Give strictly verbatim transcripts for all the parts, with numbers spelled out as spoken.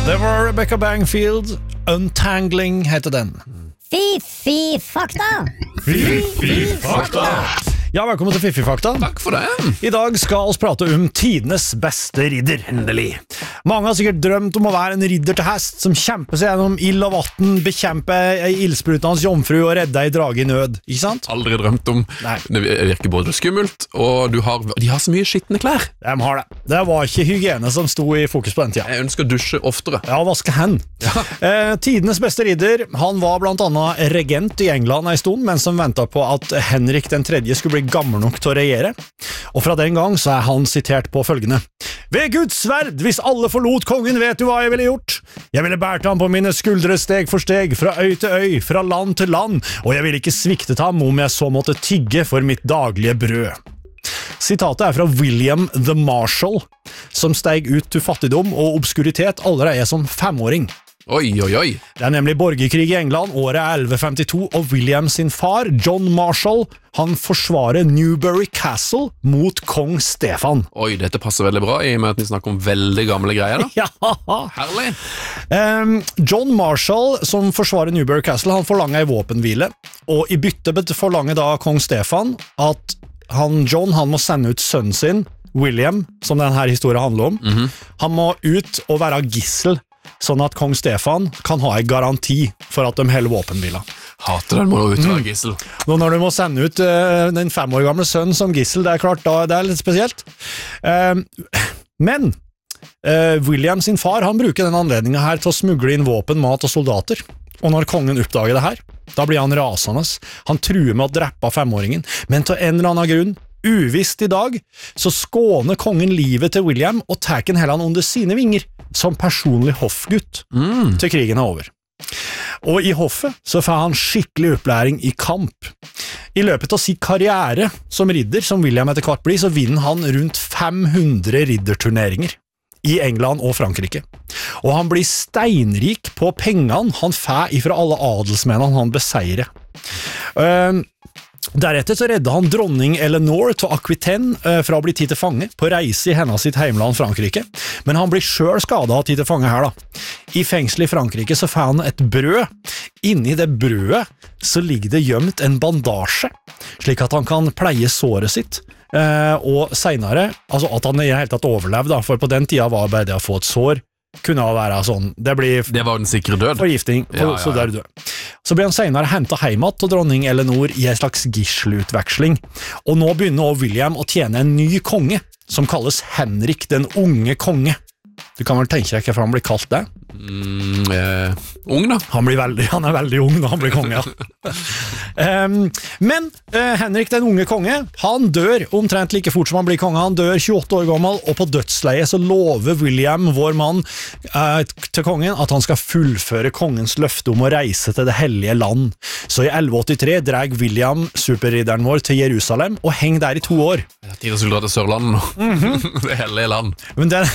Det var Rebecca Bangfield, Untangling heter den. Fy-fy fakta! Fy-fy fakta! Ja, velkommen til Fiffi-fakta. Takk for det. I dag skal vi prate om tidenes beste ridder, endelig. Mange har sikkert drømt om å være en ridder til hest, som kjemper seg gjennom ild og vatten, bekjemper ei ildsprutende jomfru og redder ei drage i nød, ikke sant? Aldri drømt om. Nei. Det virker både skummelt, og du har, de har så mye skittne klær. De har det. Det var ikke hygiene som sto i fokus på den tida. Jeg ønsker å dusje oftere. Ja, vaske hen. Ja. Eh, tidenes beste ridder, han var blant annet regent i England en stund, mens han ventet på at Henrik den tredje skulle bli gammel nok til å regjere. Og fra den gang så er han sitert på følgende: «Ved Guds sverd, hvis alle forlot kongen, vet du hva jeg ville gjort? Jeg ville bært ham på mine skuldre steg for steg, fra øy til øy, fra land til land, og jeg ville ikke sviktet ham om jeg så måtte tigge for mitt daglige brød.» Sitatet er fra William the Marshal, som steg ut til fattigdom og obskuritet allerede som femåring. Oi, oi, oi. Det er nemlig borgerkrig i England, året er elleve femtito, og William sin far, John Marshall, han forsvarer Newbury Castle mot kong Stefan. Oi, dette passer veldig bra, i og med at vi snakker om veldig gamle greier da. Ja, Herlig. um, John Marshall, som forsvarer Newbury Castle, han forlanger en våpenhvile, og i bytte forlanger da kong Stefan at han, John, han må sende ut sønnen sin, William, som denne historien handler om. Mm-hmm. Han må ut og være gissel, sånn at kong Stefan kan ha en garanti for at de holder våpenhvila. Hater den må du ut være gissel. Nå når du må sende ut uh, den fem år gamle sønnen som gissel, det er klart, da, det er litt spesielt. Uh, men uh, William sin far, han bruker den anledningen her til å smugle inn våpen, mat og soldater. Og når kongen oppdager det her, da blir han rasende. Han truer med å drepe femåringen, men til en eller annen grunn, uvisst i dag, så skåner kongen livet til William og tar han heller under sine vinger, som personlig hoffgutt, mm. til krigen er over. Og i hoffet så får han skikkelig opplæring i kamp. I løpet av sin karriere som ridder, som William etter hvert blir, så vinner han rundt fem hundre ridderturneringer i England og Frankrike. Og han blir steinrik på pengene han får ifra alle adelsmennene han beseirer. Uh, Deretter så redde han dronning Eleanor til Aquitaine eh, fra å bli tid til fange på reise i hennes sitt heimland Frankrike, men han blir selv skadet av tid til fange her da. I fengsel i Frankrike så får han et brød. Inni det brødet så ligger det gjemt en bandasje, slik at han kan pleie såret sitt, eh, og senere, altså at han i det hele tatt overlevde da, for på den tida var bare det å få et sår, kunne være sånn, det blir det var den sikre død. Forgifting, ja, ja, ja. så der død. Så blir han senere hentet heimat til dronning Eleanor i en slags gisselutveksling, og nå begynner også William å tjene en ny konge, som kalles Henrik den unge konge. Du kan vel tenke deg hvorfor han blir kalt det? Mm, eh, ung da? Han, blir veldig, han er veldig ung når han blir konge, ja. um, men uh, Henrik den unge konge, han dør omtrent like fort som han blir konge. Han dør tjueåtte år gammel, og på dødsleie så lover William, vår mann, uh, til kongen at han skal fullføre kongens løfte om å reise til det hellige land. Så i elleve åttitre dreg William, superridderen vår, til Jerusalem og heng der i to år. Det er tid å skulle dra til Sørlandet nå. Mm-hmm. Det hellige land. Men den...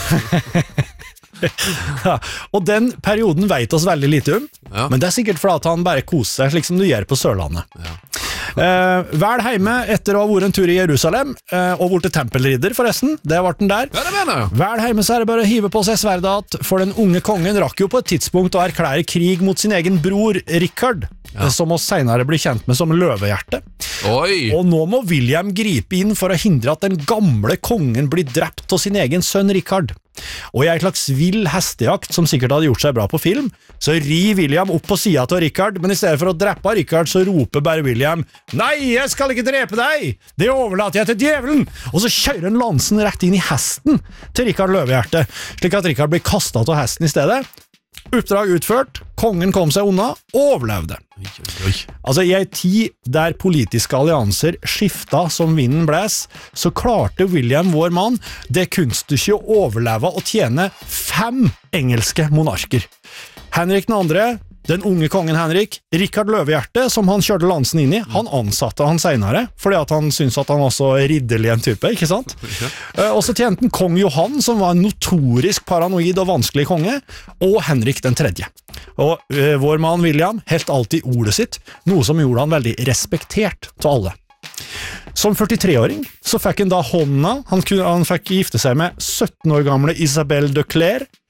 ja, og den perioden vet oss veldig lite om, ja. Men det er sikkert fordi at han bare koser seg slik som du gjør på Sørlandet. Ja. eh, Vel hjemme etter å ha vært en tur i Jerusalem, eh, og vært tempelridder forresten, det var den der. Ja, det mener jeg. Vel hjemme så er det bare å hive på seg sverdet, for den unge kongen rakk jo på et tidspunkt å erklære krig mot sin egen bror Richard, ja. Som oss senere blir kjent med som Løvehjerte. Oi. Og nå må William gripe inn for å hindre at den gamle kongen blir drept av sin egen sønn Richard. Og i en slags vill hestejakt som sikkert hadde gjort seg bra på film, så rir William opp på siden til Richard, men i stedet for å drepe Richard så roper bare William: «Nei, jeg skal ikke drepe deg! Det overlater jeg til djevelen!» Og så kjører han lansen rett inn i hesten til Richard Løvehjerte, slik at Richard blir kastet av hesten i stedet. Oppdrag utført, kongen kom seg unna og overlevde. Oi, oi. Altså i en tid der politiske allianser skifta som vinden blæs, så klarte William, vår mann, det kunststykket å overleve og tjene fem engelske monarker. Henrik den andre, den unge kongen Henrik, Richard Løvehjerte, som han kjørte lansen inn i, han ansatte han senere, fordi at han syntes at han var så ridderlig en type, ikke sant? Ja. Og så tjente han kong Johan, som var en notorisk paranoid og vanskelig konge, og Henrik den tredje. Og øh, vår mann William helt alltid ordet sitt, noe som gjorde han veldig respektert til alle. Som førtitreåring så fikk han da hånda, han, kunne, han fikk gifte seg med sytten år gamle Isabelle de Clare,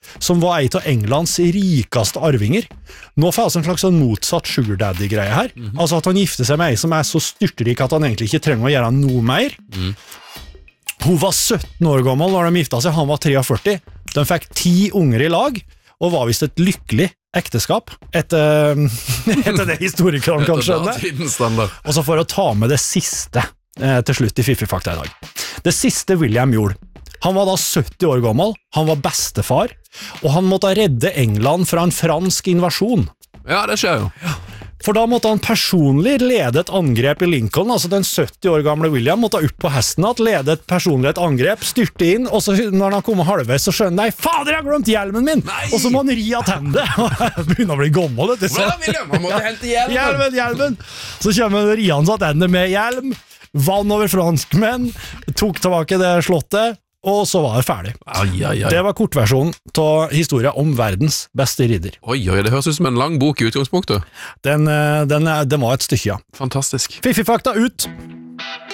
som var en av Englands rikeste arvinger. Nå får altså en slags sånn motsatt sugar daddy-greie her. Mm-hmm. Altså at han gifter seg med en som er så styrtrik at han egentlig ikke trenger å gjøre noe mer. Mm. Hun var sytten år gammel når de gifta seg, han var førti-tre. De fikk ti unger i lag, og var vist et lykkelig ekteskap, etter, etter det historikerne kan skjønne. Og så for å ta med det siste eh, til slutt i Fiffig-fakta i dag. Det siste William gjorde. Han var da sytti år gammel, han var bestefar, og han måtte redde England fra en fransk invasjon. Ja, det skjer jo. For da måtte han personlig lede et angrep i Lincoln, altså den sytti år gamle William måtte opp på hesten at lede et personlig et angrep, styrte inn, og så når han kom halvveis så skjønner jeg, fader, jeg har glemt hjelmen min! Nei! Og så må han ri attende, og jeg begynner å bli gammel, vet du. Hvordan William? Han måtte hente hjelmen! Hjelmen, hjelmen! Så kommer han rians attende med hjelm, vann over franskmenn, tok tilbake det slottet, og så var det ferdig. Ai, ai, ai. Det var kortversjonen av historien om verdens beste ridder. Oi, oi, det høres ut som en lang bok i utgangspunktet. Den, den, den var et stykke, ja. Fantastisk. Fiffig-fakta ut!